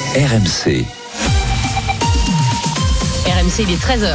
RMC. RMC, il est 13h.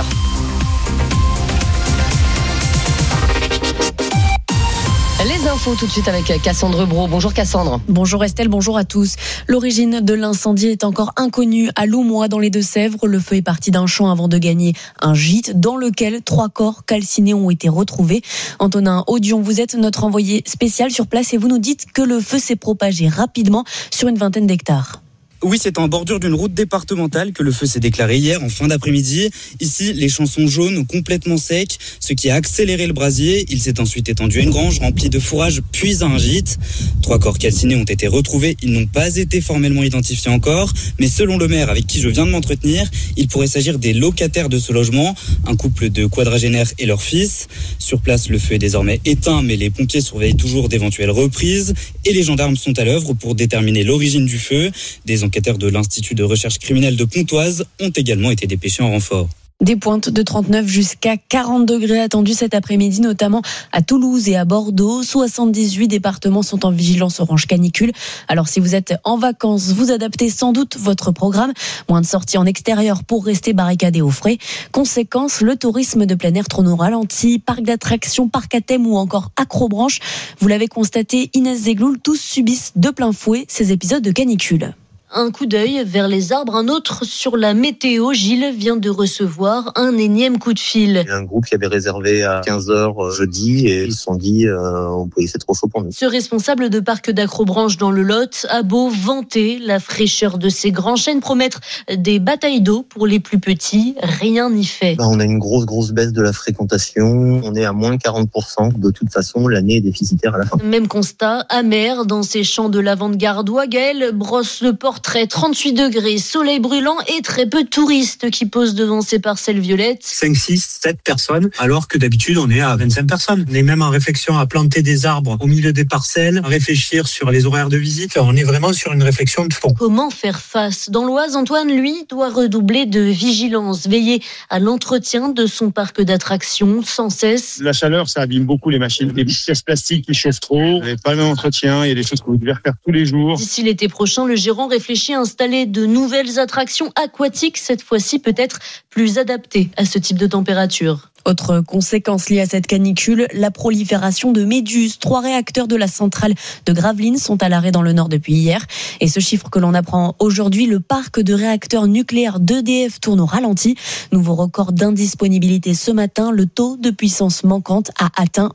Les infos tout de suite avec Cassandre Brault. Bonjour Cassandre. Bonjour Estelle, bonjour à tous. L'origine de l'incendie est encore inconnue à Loumois dans les Deux-Sèvres. Le feu est parti d'un champ avant de gagner un gîte dans lequel 3 corps calcinés ont été retrouvés. Antonin Audion, vous êtes notre envoyé spécial sur place et vous nous dites que le feu s'est propagé rapidement sur une vingtaine d'hectares. Oui, c'est en bordure d'une route départementale que le feu s'est déclaré hier en fin d'après-midi. Ici, les champs sont jaunes, complètement secs, ce qui a accéléré le brasier. Il s'est ensuite étendu à une grange remplie de fourrage, puis à un gîte. 3 corps calcinés ont été retrouvés. Ils n'ont pas été formellement identifiés encore, mais selon le maire avec qui je viens de m'entretenir, il pourrait s'agir des locataires de ce logement, un couple de quadragénaires et leur fils. Sur place, le feu est désormais éteint, mais les pompiers surveillent toujours d'éventuelles reprises et les gendarmes sont à l'œuvre pour déterminer l'origine du feu. Des enquêteurs de l'Institut de recherche criminelle de Pontoise ont également été dépêchés en renfort. Des pointes de 39 jusqu'à 40 degrés attendus cet après-midi, notamment à Toulouse et à Bordeaux. 78 départements sont en vigilance orange canicule. Alors si vous êtes en vacances, vous adaptez sans doute votre programme. Moins de sorties en extérieur pour rester barricadé au frais. Conséquence, le tourisme de plein air trône au ralenti. Parc d'attractions, parc à thème ou encore accrobranche. Vous l'avez constaté, Inès Zegloul, tous subissent de plein fouet ces épisodes de canicule. Un coup d'œil vers les arbres, un autre sur la météo. Gilles vient de recevoir un énième coup de fil. Il y a un groupe qui avait réservé à 15h jeudi et ils se sont dit c'est trop chaud pour nous. Ce responsable de parc d'Acrobranche dans le Lot a beau vanter la fraîcheur de ses grands chênes, promettre des batailles d'eau pour les plus petits, rien n'y fait. On a une grosse baisse de la fréquentation. On est à moins 40%. De toute façon, l'année est déficitaire à la fin. Même constat amer dans ces champs de lavande gardois. Gaël brosse le portrait. 38 degrés, soleil brûlant et très peu de touristes qui posent devant ces parcelles violettes. 5, 6, 7 personnes, alors que d'habitude on est à 25 personnes. On est même en réflexion à planter des arbres au milieu des parcelles, à réfléchir sur les horaires de visite. On est vraiment sur une réflexion de fond. Comment faire face ? Dans l'Oise, Antoine, lui, doit redoubler de vigilance, veiller à l'entretien de son parc d'attractions sans cesse. La chaleur, ça abîme beaucoup les machines. Des pièces plastiques qui chauffent trop, il n'y a pas le même entretien, il y a des choses que vous devez refaire tous les jours. D'ici l'été prochain, le gérant réfléchit à installer de nouvelles attractions aquatiques, cette fois-ci peut-être plus adaptées à ce type de température. Autre conséquence liée à cette canicule, la prolifération de méduses. 3 réacteurs de la centrale de Gravelines sont à l'arrêt dans le Nord depuis hier. Et ce chiffre que l'on apprend aujourd'hui, le parc de réacteurs nucléaires d'EDF tourne au ralenti. Nouveau record d'indisponibilité ce matin, le taux de puissance manquante a atteint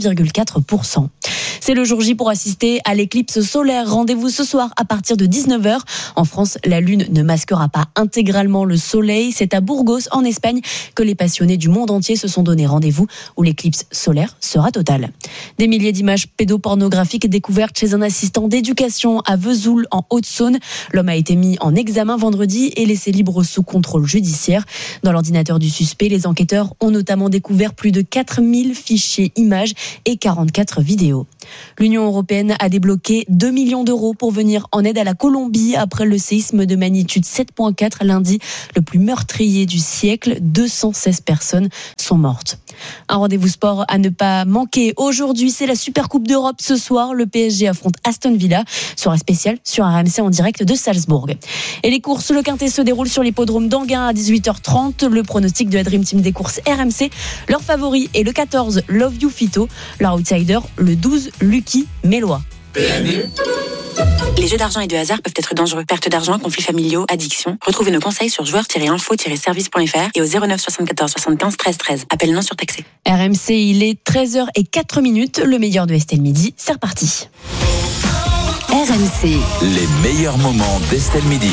20,4%. C'est le jour J pour assister à l'éclipse solaire. Rendez-vous ce soir à partir de 19h. En France, la Lune ne masquera pas intégralement le soleil. C'est à Burgos, en Espagne, que les passionnés du monde entier se sont donné rendez-vous où l'éclipse solaire sera totale. Des milliers d'images pédopornographiques découvertes chez un assistant d'éducation à Vesoul, en Haute-Saône. L'homme a été mis en examen vendredi et laissé libre sous contrôle judiciaire. Dans l'ordinateur du suspect, les enquêteurs ont notamment découvert plus de 4000 fichiers images et 44 vidéos. L'Union européenne a débloqué 2 millions d'euros pour venir en aide à la Colombie après le séisme de magnitude 7.4 lundi, le plus meurtrier du siècle. 216 personnes sont mortes. Un rendez-vous sport à ne pas manquer. Aujourd'hui, c'est la Super Coupe d'Europe. Ce soir, le PSG affronte Aston Villa. Soirée spéciale sur RMC en direct de Salzbourg. Et les courses, le Quintet se déroule sur l'hippodrome d'Anguin à 18h30. Le pronostic de la Dream Team des courses RMC. Leur favori est le 14, Love You Fito. Leur outsider, le 12, Lucky Mélois. Les jeux d'argent et de hasard peuvent être dangereux. Perte d'argent, conflits familiaux, addiction. Retrouvez nos conseils sur joueurs-info-service.fr et au 09 74 75 13 13. Appel non surtaxé. RMC, il est 13h04. Le meilleur de Estelle Midi, c'est reparti. RMC, les meilleurs moments d'Estelle Midi.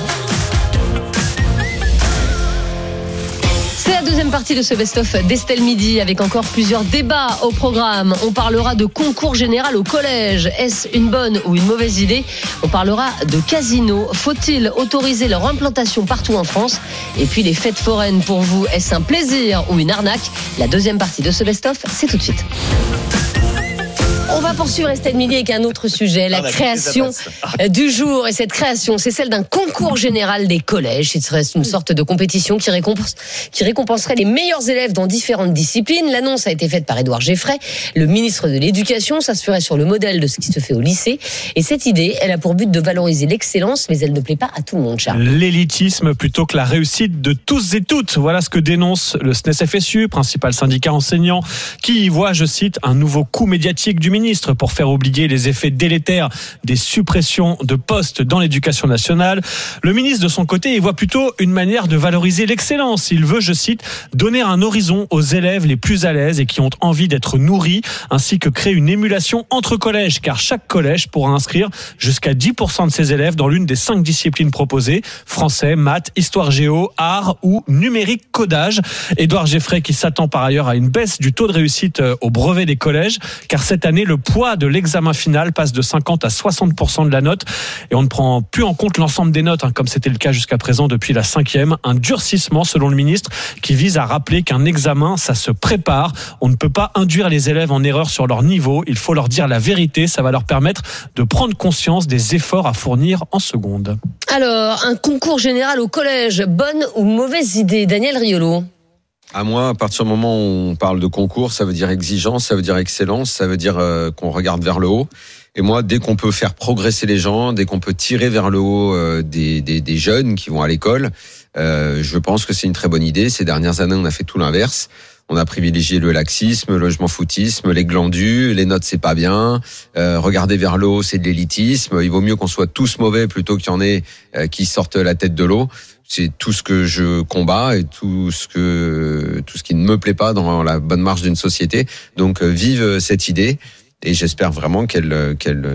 C'est la deuxième partie de ce best-of d'Estelle Midi avec encore plusieurs débats au programme. On parlera de concours général au collège. Est-ce une bonne ou une mauvaise idée ? On parlera de casino. Faut-il autoriser leur implantation partout en France ? Et puis les fêtes foraines pour vous, est-ce un plaisir ou une arnaque ? La deuxième partie de ce best-of, c'est tout de suite. On va poursuivre Estelle Midi avec un autre sujet, la création du jour. Et cette création, c'est celle d'un concours général des collèges. Ce serait une sorte de compétition qui récompenserait les meilleurs élèves dans différentes disciplines. L'annonce a été faite par Édouard Geffray, le ministre de l'Éducation. Ça se ferait sur le modèle de ce qui se fait au lycée. Et cette idée, elle a pour but de valoriser l'excellence, mais elle ne plaît pas à tout le monde, Charles. L'élitisme plutôt que la réussite de tous et toutes. Voilà ce que dénonce le SNES-FSU, principal syndicat enseignant, qui y voit, je cite, un nouveau coup médiatique du ministre pour faire oublier les effets délétères des suppressions de postes dans l'éducation nationale. Le ministre, de son côté, y voit plutôt une manière de valoriser l'excellence. Il veut, je cite, donner un horizon aux élèves les plus à l'aise et qui ont envie d'être nourris, ainsi que créer une émulation entre collèges, car chaque collège pourra inscrire jusqu'à 10% de ses élèves dans l'une des 5 disciplines proposées, français, maths, histoire géo, art ou numérique codage. Édouard Geffray qui s'attend par ailleurs à une baisse du taux de réussite au brevet des collèges, car cette année, le poids de l'examen final passe de 50 à 60% de la note et on ne prend plus en compte l'ensemble des notes, comme c'était le cas jusqu'à présent depuis la 5e. Un durcissement selon le ministre qui vise à rappeler qu'un examen, ça se prépare. On ne peut pas induire les élèves en erreur sur leur niveau. Il faut leur dire la vérité. Ça va leur permettre de prendre conscience des efforts à fournir en seconde. Alors, un concours général au collège, bonne ou mauvaise idée, Daniel Riolo? À moi, à partir du moment où on parle de concours, ça veut dire exigence, ça veut dire excellence, ça veut dire qu'on regarde vers le haut. Et moi, dès qu'on peut faire progresser les gens, dès qu'on peut tirer vers le haut des jeunes qui vont à l'école, je pense que c'est une très bonne idée. Ces dernières années, on a fait tout l'inverse. On a privilégié le laxisme, le logement-foutisme, les glandus, les notes c'est pas bien, regarder vers le haut c'est de l'élitisme, il vaut mieux qu'on soit tous mauvais plutôt qu'il y en ait qui sortent la tête de l'eau. C'est tout ce que je combats et tout ce qui ne me plaît pas dans la bonne marche d'une société. Donc vive cette idée et j'espère vraiment qu'elle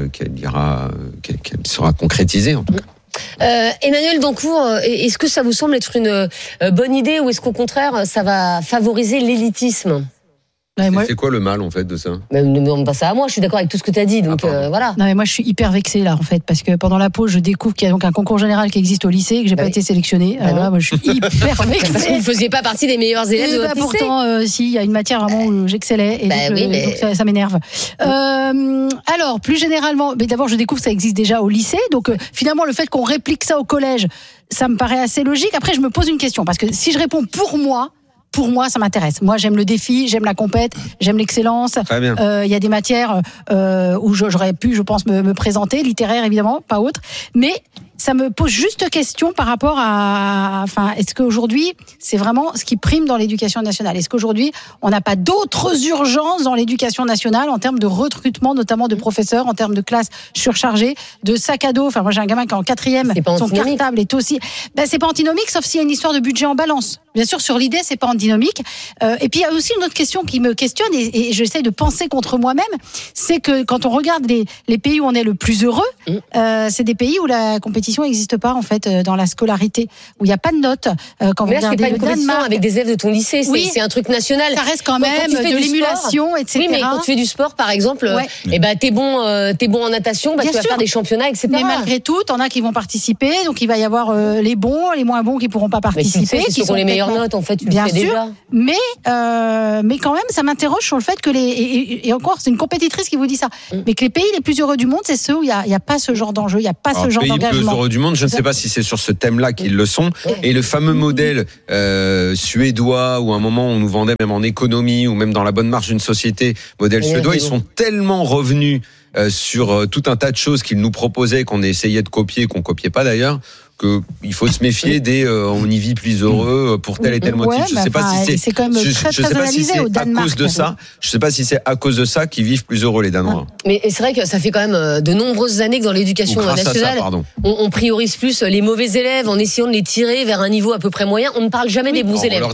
sera concrétisée en tout cas. Emmanuel Dancourt, est-ce que ça vous semble être une bonne idée ou est-ce qu'au contraire ça va favoriser l'élitisme? C'est quoi le mal en fait de ça? Ne me demande pas ça à moi, je suis d'accord avec tout ce que tu as dit, donc voilà. Non mais moi je suis hyper vexée là en fait, parce que pendant la pause je découvre qu'il y a donc un concours général qui existe au lycée, que j'ai pas été sélectionnée. Alors là, moi je suis hyper vexée. Parce que vous ne faisiez pas partie des meilleurs élèves de votre lycée. Pourtant, si, il y a une matière vraiment où j'excellais et donc ça m'énerve. Alors plus généralement, mais d'abord je découvre que ça existe déjà au lycée, donc finalement le fait qu'on réplique ça au collège, ça me paraît assez logique. Après je me pose une question, parce que si je réponds pour moi, ça m'intéresse. Moi, j'aime le défi, j'aime la compète, j'aime l'excellence. Très bien. Il y a des matières où j'aurais pu, je pense, me présenter, littéraire évidemment, pas autre. Mais ça me pose juste question par rapport à, est-ce qu'aujourd'hui, c'est vraiment ce qui prime dans l'éducation nationale? Est-ce qu'aujourd'hui, on n'a pas d'autres urgences dans l'éducation nationale en termes de recrutement, notamment de professeurs, en termes de classes surchargées, de sacs à dos? Moi, j'ai un gamin qui est en 4e, son cartable est aussi... c'est pas antinomique, sauf s'il y a une histoire de budget en balance. Bien sûr, sur l'idée, c'est pas antinomique. Et puis, il y a aussi une autre question qui me questionne, et j'essaie de penser contre moi-même, c'est que quand on regarde les pays où on est le plus heureux, c'est des pays où la compétition n'existe pas, en fait, dans la scolarité, où il n'y a pas de notes. Quand mais là, c'est pas une compétition avec des élèves de ton lycée, c'est un truc national. Ça reste quand même de l'émulation, etc. Oui, mais quand tu fais du sport, par exemple, t'es bon en natation, tu vas faire des championnats, etc. Mais malgré tout, t'en as qui vont participer, donc il va y avoir les bons, les moins bons qui pourront pas participer, qui sont les meilleures notes, en fait, tu le sais déjà. Mais quand même, ça m'interroge sur le fait que et encore, c'est une compétitrice qui vous dit ça, mais que les pays les plus heureux du monde, c'est ceux où il y a pas ce genre d'enjeu, il y a pas ce genre d'engagement. Les pays plus heureux du monde, je ne sais pas si c'est sur ce thème-là qu'ils le sont. Et le fameux modèle suédois, où à un moment on nous vendait même en économie ou même dans la bonne marche d'une société, modèle suédois, ils sont tellement revenus sur tout un tas de choses qu'ils nous proposaient, qu'on essayait de copier, qu'on copiait pas d'ailleurs, qu'il faut se méfier des on y vit plus heureux pour tel et tel motif. Je sais pas si c'est quand même très analysé au Danemark. À cause de ça. Je sais pas si c'est à cause de ça qu'ils vivent plus heureux les Danois. Mais c'est vrai que ça fait quand même de nombreuses années que dans l'éducation nationale, on priorise plus les mauvais élèves en essayant de les tirer vers un niveau à peu près moyen. On ne parle jamais des bons élèves.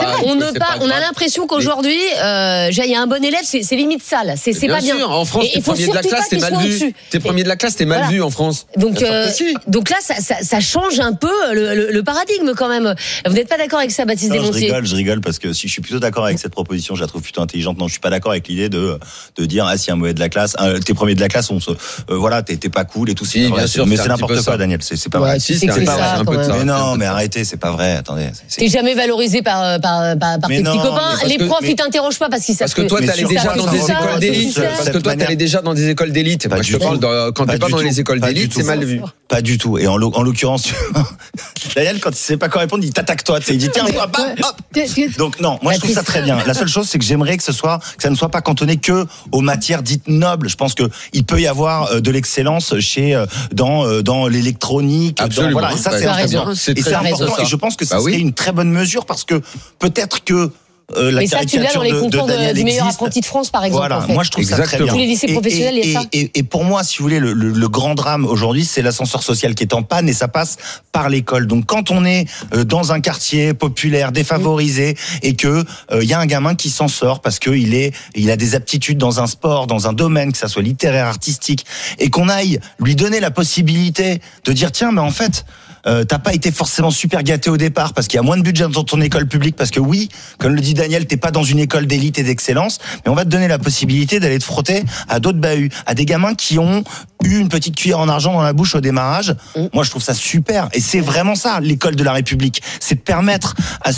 On a l'impression qu'aujourd'hui, il y a un bon élève, c'est limite sale. C'est pas bien. En France, t'es premier de la classe, t'es mal vu. T'es premier de la classe, t'es mal vu en France. Donc là, ça change change un peu le paradigme quand même. Vous n'êtes pas d'accord avec ça, Baptiste Desmontiers? Je rigole parce que si je suis plutôt d'accord avec cette proposition, je la trouve plutôt intelligente. Non, je suis pas d'accord avec l'idée de dire si un mauvais de la classe, t'es premier de la classe, voilà, t'es pas cool et tout. Si, bien sûr, mais c'est n'importe quoi, Daniel. C'est pas vrai. Si, c'est un peu de ça. Mais non, mais arrêtez, c'est pas vrai. Attendez. T'es jamais valorisé par tes petits copains. Les profs, ils t'interrogent pas parce qu'ils savent que. Parce que toi, t'allais déjà dans des écoles d'élite. Parce que toi, t'allais déjà dans des écoles d'élite. Moi, je te parle quand t'es pas dans les écoles d'élite, c'est mal vu. Pas du tout. Et en l'occurrence, Daniel, quand il sait pas quoi répondre, il t'attaque toi. Il dit tiens, hop. Donc non, moi je trouve ça très bien. La seule chose, c'est que j'aimerais que ça ne soit pas cantonné que aux matières dites nobles. Je pense que il peut y avoir de l'excellence dans l'électronique. Absolument. Voilà. Et ça, c'est important. Et c'est important. Et je pense que ça serait une très bonne mesure parce que peut-être que mais ça, tu l'as dans les concours du meilleur apprenti de France, par exemple. Voilà, en fait. Moi je trouve ça très bien. Tous les lycées professionnels, il y a ça. Et pour moi, si vous voulez, le grand drame aujourd'hui, c'est l'ascenseur social qui est en panne et ça passe par l'école. Donc quand on est dans un quartier populaire, défavorisé, et que il y a un gamin qui s'en sort parce que il a des aptitudes dans un sport, dans un domaine, que ça soit littéraire, artistique, et qu'on aille lui donner la possibilité de dire tiens, mais en fait, t'as pas été forcément super gâté au départ parce qu'il y a moins de budget dans ton école publique, parce que oui, comme le dit Daniel, t'es pas dans une école d'élite et d'excellence, mais on va te donner la possibilité d'aller te frotter à d'autres bahuts, à des gamins qui ont eu une petite cuillère en argent dans la bouche au démarrage. Moi, je trouve ça super, et c'est vraiment ça l'école de la République, c'est de permettre à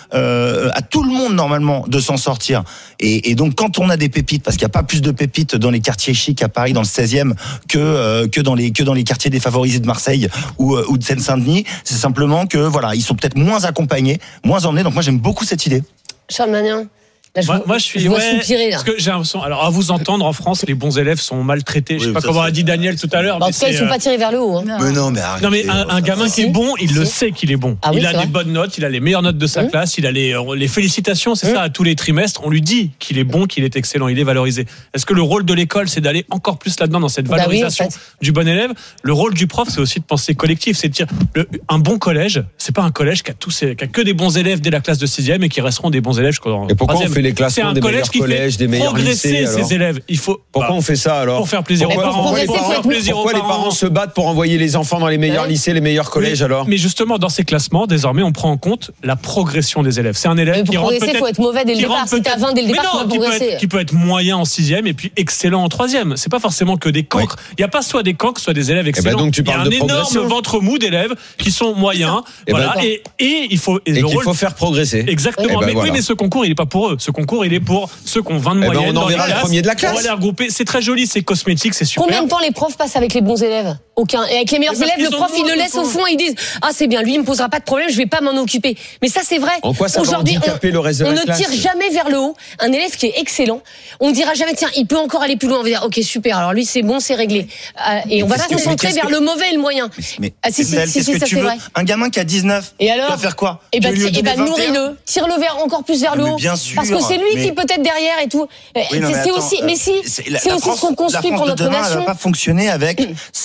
tout le monde normalement de s'en sortir. Et donc quand on a des pépites, parce qu'il n'y a pas plus de pépites dans les quartiers chics à Paris, dans le 16e, que dans les quartiers défavorisés de Marseille ou de Seine-Saint-Denis, c'est simplement que voilà, ils sont peut-être moins accompagnés, moins emmenés. Donc moi j'aime beaucoup cette idée. Charles Magnin. Là, moi, je suis soupirer, parce que j'ai l'impression, alors à vous entendre, en France, les bons élèves sont maltraités. Je sais pas comment a dit Daniel tout à l'heure. En tout cas, ils sont pas tirés vers le haut. Hein. Mais non, mais arrêtez. Non, mais un gamin qui est bon, il le sait qu'il est bon. Ah, oui, il a des bonnes notes, il a les meilleures notes de sa classe, il a les félicitations, c'est ça, à tous les trimestres. On lui dit qu'il est bon, qu'il est excellent, il est valorisé. Est-ce que le rôle de l'école, c'est d'aller encore plus là-dedans, dans cette valorisation du bon élève? Le rôle du prof, c'est aussi de penser collectif. C'est de dire, un bon collège, c'est pas un collège qui a que des bons élèves dès la classe de 6e et qui resteront des bons élèves jusqu'en 3e. Et pourquoi on fait les classements des meilleurs collèges, des meilleurs lycées, ses élèves? Pourquoi on fait ça alors? Pour faire plaisir aux parents. Pourquoi les parents se battent pour envoyer les enfants dans les meilleurs lycées, les meilleurs collèges alors? Mais justement, dans ces classements, désormais, on prend en compte la progression des élèves. C'est un élève qui rentre peut-être. Il faut être mauvais dès le départ. Si t'as 20 dès le départ, tu vas progresser. Qui peut être moyen en 6e et puis excellent en 3e. C'est pas forcément que des cancres. Il n'y a pas soit des cancres, soit des élèves excellents. Donc tu parles de progression. Il y a un énorme ventre mou d'élèves qui sont moyens. Voilà. Et il faut faire progresser. Exactement. Mais ce concours, il n'est pas pour eux. Ce concours, il est pour ceux qui ont 20 de moyenne. On enverra le premier de la classe. On va les regrouper. C'est très joli, c'est cosmétique, c'est super. Combien de temps les profs passent avec les bons élèves? Aucun. Et avec les meilleurs élèves, le prof, il le laisse au fond et ils disent ah, c'est bien, lui, il me posera pas de problème, je vais pas m'en occuper. Mais ça, c'est vrai. En quoi ça va handicaper le reste de la classe? On ne tire jamais vers le haut un élève qui est excellent. On ne dira jamais, tiens, il peut encore aller plus loin. On va dire, ok, super, alors lui, c'est bon, c'est réglé. Et on va se concentrer vers le mauvais et le moyen. Mais qu'est-ce que tu veux? Un gamin qui a 19, et alors, tu vas faire quoi? Et ben, nourris-le, tire-le encore plus vers le haut. Bien sûr. Parce que c'est lui qui peut être derrière et tout. C'est aussi ce qu'on construit pour notre nation. Elle va pas fonctionner avec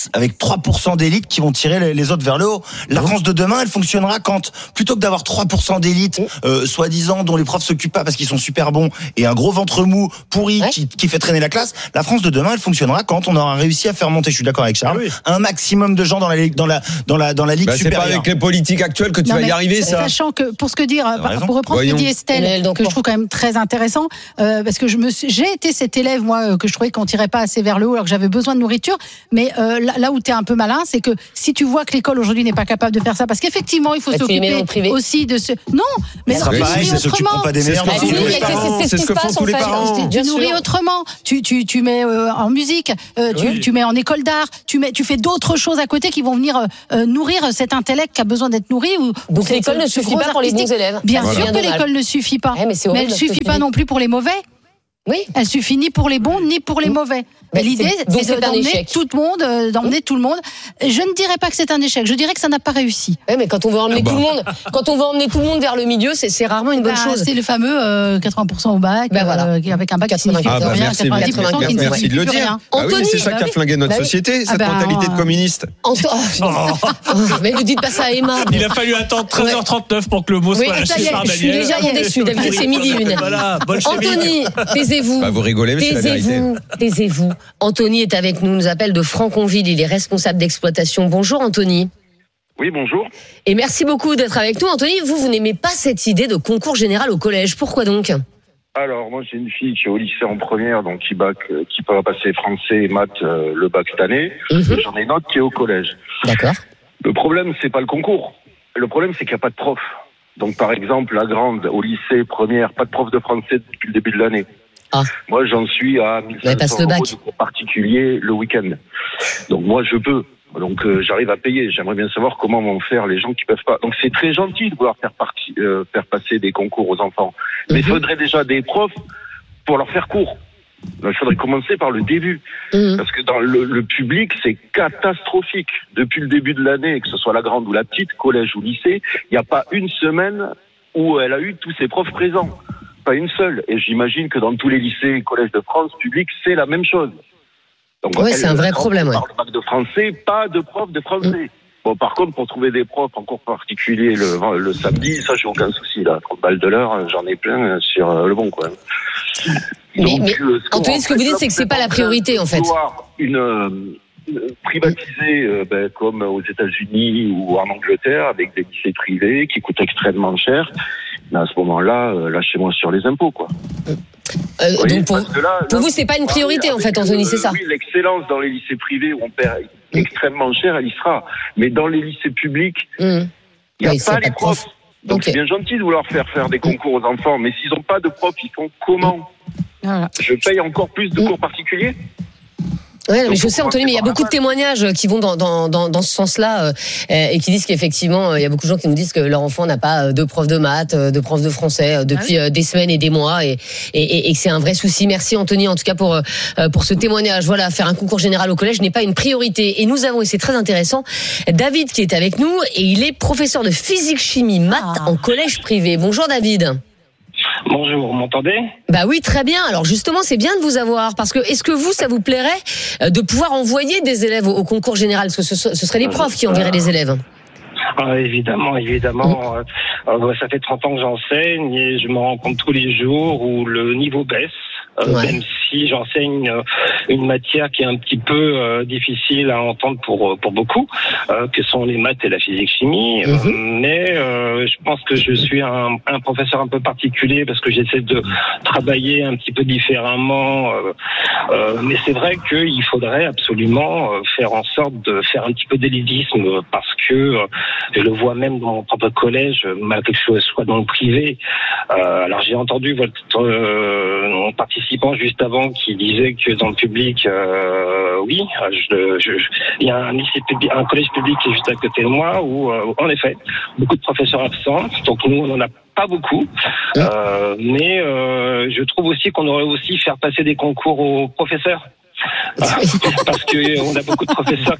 3% d'élite qui vont tirer les autres vers le haut. La France de demain, elle fonctionnera quand, plutôt que d'avoir 3% d'élite, soi-disant, dont les profs s'occupent pas parce qu'ils sont super bons, et un gros ventre mou pourri qui fait traîner la classe, la France de demain, elle fonctionnera quand on aura réussi à faire monter, je suis d'accord avec Charles, un maximum de gens dans la ligue supérieure. C'est pas avec les politiques actuelles que tu vas y arriver, ça. Sachant que, pour reprendre ce que dit Estelle, que je trouve quand même très intéressant, parce que j'ai été cet élève, moi, que je trouvais qu'on tirait pas assez vers le haut alors que j'avais besoin de nourriture, mais là où tu es un peu malin, c'est que si tu vois que l'école aujourd'hui n'est pas capable de faire ça, parce qu'effectivement il faut s'occuper aussi de ce... Non, mais c'est autrement. C'est ce que font tous les parents. Tu nourris autrement, tu mets en musique, tu mets en école d'art, tu fais d'autres choses à côté qui vont venir nourrir cet intellect qui a besoin d'être nourri. Donc l'école ne suffit pas pour les bons élèves. Bien sûr que l'école ne suffit pas, mais elle ne suffit pas non plus pour les mauvais. Oui. Elle suffit ni pour les bons ni pour les mauvais. L'idée, c'est d'emmener tout le monde. Je ne dirais pas que c'est un échec. Je dirais que ça n'a pas réussi. Oui, mais quand on veut emmener tout le monde, vers le milieu, c'est rarement une bonne chose. C'est le fameux 80% au bac, avec un bac qui signifie rien, 90% qui ne merci de le dire. Anthony, c'est ça qui a flingué notre société, cette mentalité de communiste. Mais ne dites pas ça à Emma. Il a fallu attendre 13h39 pour que le mot soit lâché par Daniel. Je suis légèrement déçu. D'habitude, c'est midi une. Anthony, taisez-vous. Vous rigolez, mais c'est la vérité. Taisez-vous. Anthony est avec nous, nous appelle de Franconville, il est responsable d'exploitation. Bonjour Anthony. Oui, bonjour. Et merci beaucoup d'être avec nous. Anthony, vous n'aimez pas cette idée de concours général au collège. Pourquoi donc ? Alors, moi, j'ai une fille qui est au lycée en première, donc qui va passer français et maths le bac cette année. Et j'en ai une autre qui est au collège. D'accord. Le problème, c'est pas le concours. Le problème, c'est qu'il n'y a pas de prof. Donc, par exemple, la grande, au lycée première, pas de prof de français depuis le début de l'année. Ah. Moi, j'en suis à 1500 € de cours particuliers le week-end. Donc, moi, je peux. Donc, j'arrive à payer. J'aimerais bien savoir comment vont faire les gens qui peuvent pas. Donc, c'est très gentil de vouloir faire passer des concours aux enfants. Mais il faudrait déjà des profs pour leur faire cours. Il faudrait commencer par le début. Parce que dans le public, c'est catastrophique. Depuis le début de l'année, que ce soit la grande ou la petite, collège ou lycée, il n'y a pas une semaine où elle a eu tous ses profs présents. Pas une seule. Et j'imagine que dans tous les lycées et collèges de France, public, c'est la même chose. Oui, c'est un vrai problème. Par le bac de français, pas de profs de français. Bon, par contre, pour trouver des profs en cours particulier le samedi, ça, j'ai aucun souci. Là, 30 balles de l'heure, j'en ai plein sur le bon coin. Mais Anthony, ce que vous dites, c'est que c'est pas la priorité, en fait. Privatiser comme aux États-Unis ou en Angleterre avec des lycées privés qui coûtent extrêmement cher. Mais à ce moment-là, lâchez-moi sur les impôts, quoi. Donc pour vous, c'est pas une priorité, en fait, Anthony, c'est ça? Oui, l'excellence dans les lycées privés où on perd extrêmement cher, elle y sera. Mais dans les lycées publics, il n'y a pas les profs. Donc c'est bien gentil de vouloir faire des concours aux enfants, mais s'ils n'ont pas de profs, ils font comment? Je paye encore plus de cours particuliers? Oui, mais je sais, Anthony, mais il y a beaucoup de témoignages qui vont dans ce sens-là et qui disent qu'effectivement, il y a beaucoup de gens qui nous disent que leur enfant n'a pas de prof de maths, de prof de français depuis des semaines et des mois et que c'est un vrai souci. Merci, Anthony, en tout cas pour ce témoignage. Voilà, faire un concours général au collège n'est pas une priorité. Et nous avons, et c'est très intéressant, David qui est avec nous et il est professeur de physique-chimie maths en collège privé. Bonjour, David. Bonjour, vous m'entendez? Bah oui, très bien. Alors justement, c'est bien de vous avoir parce que est-ce que ça vous plairait de pouvoir envoyer des élèves au concours général? Parce que ce seraient les profs qui enverraient les élèves. Évidemment. Ça fait 30 ans que j'enseigne et je me rends compte tous les jours où le niveau baisse. Même si j'enseigne une matière qui est un petit peu difficile à entendre pour beaucoup, que sont les maths et la physique-chimie. Mais je pense que je suis un professeur un peu particulier parce que j'essaie de travailler un petit peu différemment. Mais c'est vrai qu'il faudrait absolument faire en sorte de faire un petit peu d'élitisme parce que je le vois même dans mon propre collège, malgré que je sois dans le privé. Alors j'ai entendu votre participant juste avant qui disait que dans le public, oui, il y a un collège public qui est juste à côté de moi où, en effet, beaucoup de professeurs absents. Donc nous, on n'en a pas beaucoup, mais je trouve aussi qu'on aurait aussi faire passer des concours aux professeurs. Parce que on a beaucoup de professeurs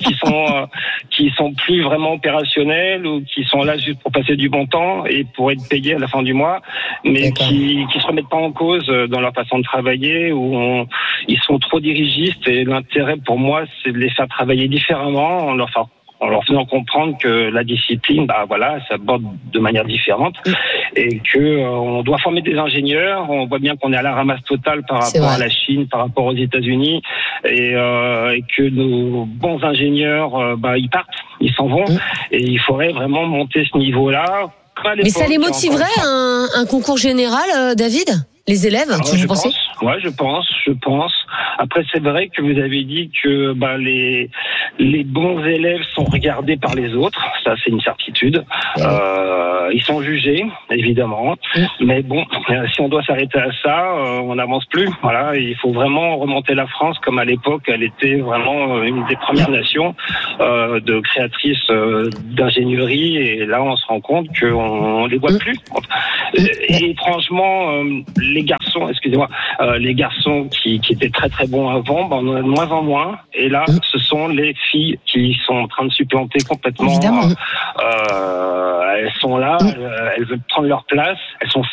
qui sont plus vraiment opérationnels ou qui sont là juste pour passer du bon temps et pour être payés à la fin du mois, mais qui se remettent pas en cause dans leur façon de travailler ou ils sont trop dirigistes et l'intérêt pour moi c'est de les faire travailler différemment en leur faisant comprendre que la discipline, s'aborde de manière différente et que on doit former des ingénieurs. On voit bien qu'on est à la ramasse totale par rapport à la Chine, par rapport aux États-Unis, et que nos bons ingénieurs, ils partent, ils s'en vont, et il faudrait vraiment monter ce niveau-là. Mais ça les motiverait un concours général, David? Les élèves, vous pensez? Ouais, je pense. Après, c'est vrai que vous avez dit que les bons élèves sont regardés par les autres. Ça, c'est une certitude. Ils sont jugés, évidemment. Mais bon, si on doit s'arrêter à ça, on n'avance plus. Voilà, il faut vraiment remonter la France comme à l'époque, elle était vraiment une des premières nations de créatrices d'ingénierie. Et là, on se rend compte qu'on les voit plus. Et étrangement, les garçons, les garçons qui étaient très très bons avant, on en a de moins en moins. Et là, ce sont les filles qui sont en train de supplanter complètement. Elles sont là, elles veulent prendre leur place, elles sont